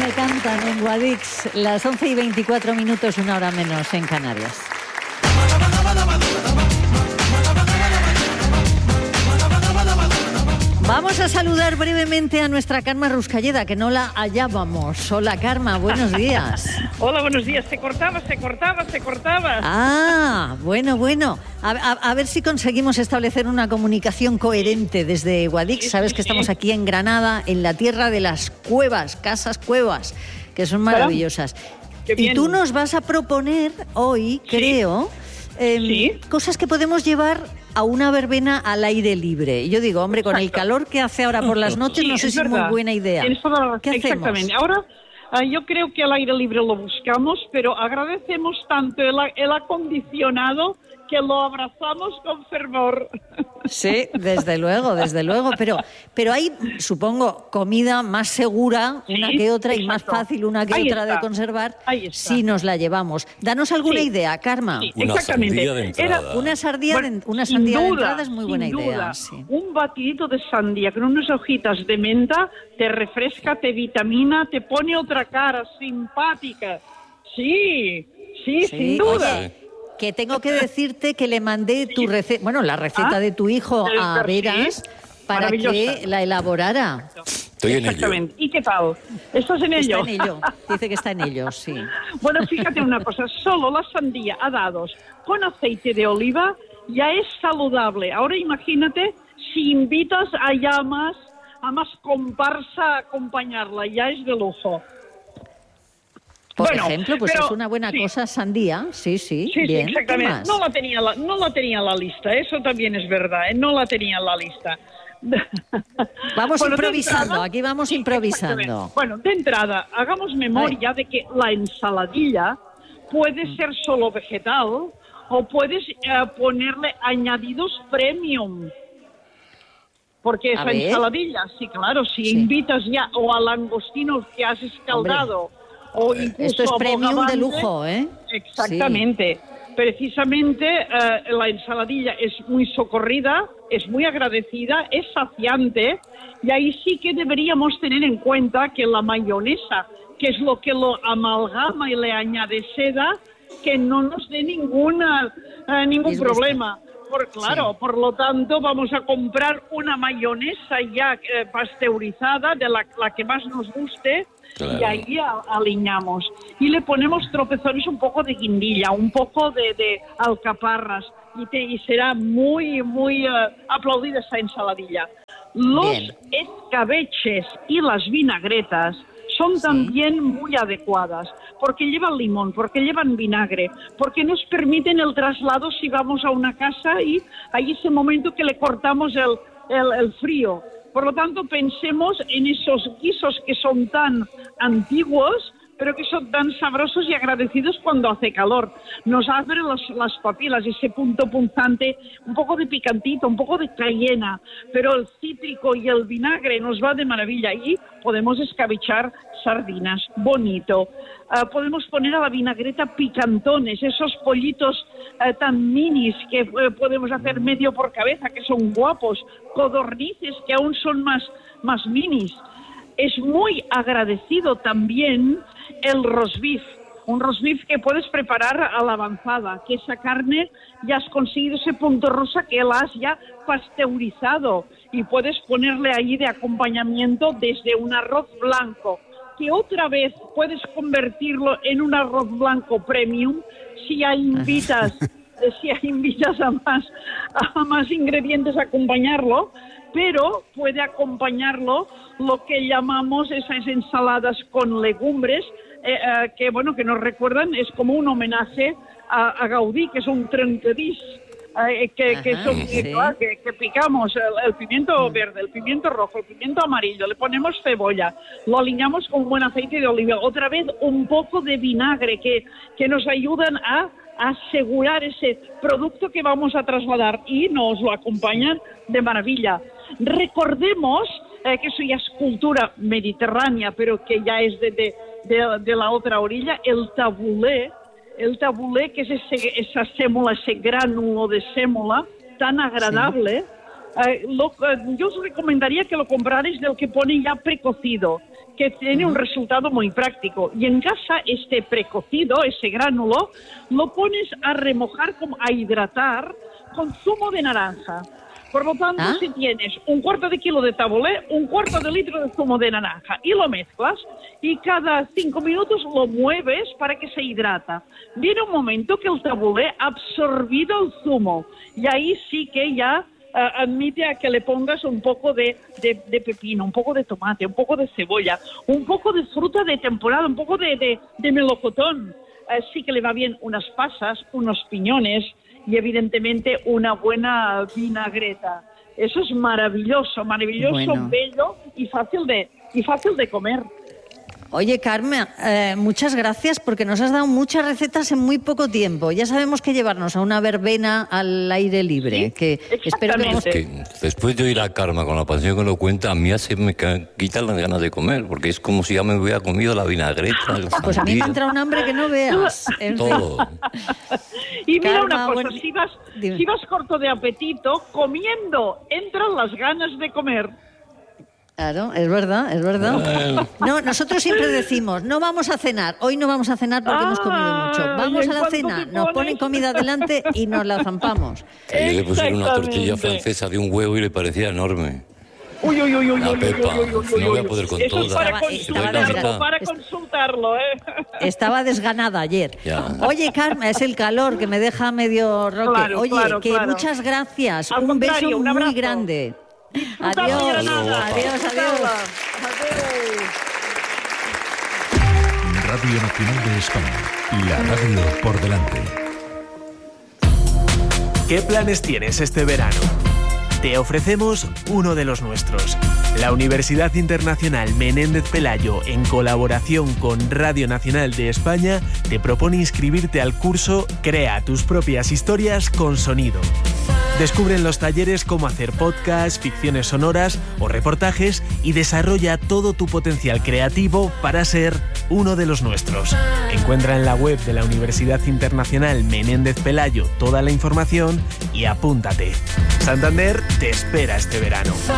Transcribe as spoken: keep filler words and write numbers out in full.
cantan en Guadix, las once y veinticuatro minutos, una hora menos en Canarias. Vamos a saludar brevemente a nuestra Carme Ruscalleda, que no la hallábamos. Hola, Carme, buenos días. Hola, buenos días. Se cortaba, se cortaba, se cortaba. Ah, bueno, bueno. A, a, a ver si conseguimos establecer una comunicación coherente desde Guadix. Sí, Sabes sí, que estamos sí. aquí en Granada, en la tierra de las cuevas, casas cuevas, que son maravillosas. Qué bien. Y tú nos vas a proponer hoy, Sí. creo, eh, Sí. cosas que podemos llevar a una verbena al aire libre. Y yo digo, hombre, con el Exacto. calor que hace ahora por las noches, Sí, no sé es si es muy verdad. buena idea. Tienes toda la razón. ¿Qué hacemos? Exactamente. Ahora, ah, yo creo que al aire libre lo buscamos, pero agradecemos tanto el, el acondicionado que lo abrazamos con fervor. Sí, desde luego, desde luego, pero, pero hay, supongo, comida más segura una Sí, que otra y exacto. más fácil una que Ahí otra está. de conservar Ahí está. si nos la llevamos. Danos alguna Sí. idea, Carme. Sí, Una exactamente. sandía de entrada. Era Una sandía, Bueno, de, una sin sandía de duda, entrada es muy buena sin idea. duda. Sí. Un batidito de sandía con unas hojitas de menta te refresca, te vitamina, te pone otra cara simpática. Sí, sí, Sí, sin duda. oye, que tengo que decirte que le mandé tu receta, bueno, la receta Ah, de tu hijo del a perfil. Veras para Maravillosa. que la elaborara. Estoy en ello. Exactamente. ¿Y qué tal? ¿Estás en ello? Está en ello, dice que está en ello, sí. Bueno, fíjate una cosa, solo la sandía a dados con aceite de oliva ya es saludable. Ahora imagínate si invitas a ya más, a más comparsa a acompañarla, ya es de lujo. Por Bueno, ejemplo, pues pero- es una buena sí. cosa, sandía, sí, sí, Sí, bien. sí, ¿Qué exactamente. más? No la tenía la, no la tenía en la lista, eso también es verdad, ¿eh? No la tenía en la lista. Vamos Bueno, de improvisando, entrada- aquí vamos sí, improvisando. exactamente. Bueno, de entrada, hagamos memoria de que la ensaladilla puede Mm. ser solo vegetal o puedes eh, ponerle añadidos premium. Porque A esa ver. ensaladilla, sí, claro, si Sí. invitas ya o a langostinos que has escaldado o incluso Esto es a premium de bogavante, lujo, ¿eh? Exactamente. Precisamente eh, la ensaladilla es muy socorrida, es muy agradecida, es saciante y ahí sí que deberíamos tener en cuenta que la mayonesa, que es lo que lo amalgama y le añade seda, que no nos dé ninguna, eh, ningún Disgusto. problema. Por, claro, Sí. por lo tanto vamos a comprar una mayonesa ya eh, pasteurizada, de la, la que más nos guste, Claro. y ahí a- aliñamos. Y le ponemos tropezones un poco de guindilla, un poco de, de alcaparras, y, te- y será muy, muy eh, aplaudida esa ensaladilla. Los Bien. escabeches y las vinagretas son Sí. también muy adecuadas, porque llevan limón, porque llevan vinagre, porque nos permiten el traslado si vamos a una casa y hay ese momento que le cortamos el, el, el frío. Por lo tanto, pensemos en esos guisos que son tan antiguos, pero que son tan sabrosos y agradecidos cuando hace calor. Nos abren las, las papilas, ese punto punzante, un poco de picantito, un poco de cayena, pero el cítrico y el vinagre nos va de maravilla. Y podemos escabichar sardinas, bonito. Uh, podemos poner a la vinagreta picantones, esos pollitos uh, tan minis que uh, podemos hacer medio por cabeza, que son guapos, codornices que aún son más, más minis. Es muy agradecido también el rosbif, un rosbif que puedes preparar a la avanzada, que esa carne ya has conseguido ese punto rosa que la has ya pasteurizado y puedes ponerle ahí de acompañamiento desde un arroz blanco, que otra vez puedes convertirlo en un arroz blanco premium si ya invitas, si ya invitas a más, a más ingredientes a acompañarlo, pero puede acompañarlo lo que llamamos esas ensaladas con legumbres, eh, eh, que bueno, que nos recuerdan, es como un homenaje a, a Gaudí, que es un trencadís, eh, que, que, Ajá, son- sí. que, claro, que- que picamos el, el pimiento verde, el pimiento rojo, el pimiento amarillo, le ponemos cebolla, lo aliñamos con buen aceite de oliva, otra vez un poco de vinagre, que, que nos ayudan a asegurar ese producto que vamos a trasladar y nos lo acompañan de maravilla. Recordemos eh, que eso ya es cultura mediterránea, pero que ya es de, de, de, de la otra orilla, el tabulé, el tabulé que es ese, esa sémola, ese gránulo de sémola tan agradable, Eh, lo, eh, yo os recomendaría que lo comprarais del que pone ya precocido, que tiene un resultado muy práctico. Y en casa este precocido, ese gránulo, lo pones a remojar, como a hidratar con zumo de naranja. Por lo tanto, ¿Ah? si tienes un cuarto de kilo de tabulé, un cuarto de litro de zumo de naranja y lo mezclas y cada cinco minutos lo mueves para que se hidrata. Viene un momento que el tabulé ha absorbido el zumo y ahí sí que ya uh, admite a que le pongas un poco de, de, de pepino, un poco de tomate, un poco de cebolla, un poco de fruta de temporada, un poco de, de, de melocotón. Uh, sí que le va bien unas pasas, unos piñones y evidentemente una buena vinagreta. Eso es maravilloso, maravilloso, bueno. bello y fácil de, y fácil de comer. Oye, Carmen, eh, muchas gracias porque nos has dado muchas recetas en muy poco tiempo. Ya sabemos que llevarnos a una verbena al aire libre. Sí, que espero que, vamos... que después de oír a Carmen con la pasión que lo cuenta, a mí se me quitan las ganas de comer, porque es como si ya me hubiera comido la vinagreta. Pues a mí me entra un hambre que no veas. En Todo. Y mira Karma, una cosa, bueno, si, vas, dime. si vas corto de apetito, comiendo entran las ganas de comer. Claro, es verdad, es verdad. No, nosotros siempre decimos, no vamos a cenar, hoy no vamos a cenar porque ah, hemos comido mucho. Vamos a la cena, nos ponen comida delante y nos la zampamos. Ayer le pusieron una tortilla francesa de un huevo y le parecía enorme. Uy, uy, uy, uy, la uy, Pepa, uy, uy, uy, uy, no voy a poder con Eso toda. es para, Estaba, consultarlo, estaba para consultarlo, ¿eh? Estaba desganada ayer. Ya. Oye, Carmen, es el calor que me deja medio roque. Claro, Oye, claro, que claro. muchas gracias. Al un contrario, beso un muy abrazo. grande. Disfruta Adiós, de Granada. adiós, adiós. Adiós. Radio Nacional de España. La radio por delante. ¿Qué planes tienes este verano? Te ofrecemos uno de los nuestros. La Universidad Internacional Menéndez Pelayo, en colaboración con Radio Nacional de España, te propone inscribirte al curso Crea tus propias historias con sonido. Descubre en los talleres cómo hacer podcasts, ficciones sonoras o reportajes y desarrolla todo tu potencial creativo para ser uno de los nuestros. Encuentra en la web de la Universidad Internacional Menéndez Pelayo toda la información y apúntate. Santander te espera este verano.